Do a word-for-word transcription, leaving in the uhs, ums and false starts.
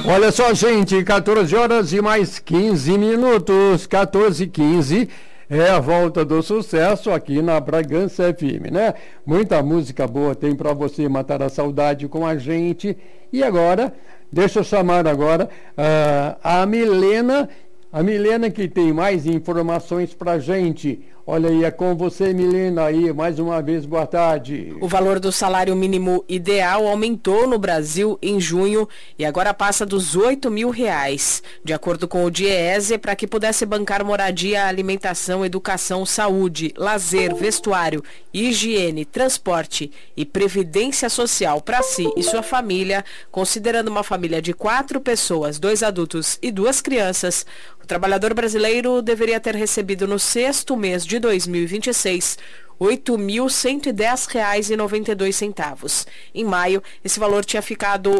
Olha só, gente, quatorze horas e mais quinze minutos, quatorze e quinze. É a volta do sucesso aqui na Bragança F M, né? Muita música boa tem para você matar a saudade com a gente. E agora, deixa eu chamar agora uh, a Milena, a Milena que tem mais informações pra gente. Olha aí, é com você, Milena, aí, mais uma vez, boa tarde. O valor do salário mínimo ideal aumentou no Brasil em junho e agora passa dos oito mil reais. De acordo com o DIEESE, para que pudesse bancar moradia, alimentação, educação, saúde, lazer, vestuário, higiene, transporte e previdência social para si e sua família, considerando uma família de quatro pessoas, dois adultos e duas crianças, o trabalhador brasileiro deveria ter recebido no sexto mês de dois mil e vinte e seis oito mil cento e dez reais e noventa e dois centavos. Em maio, esse valor tinha ficado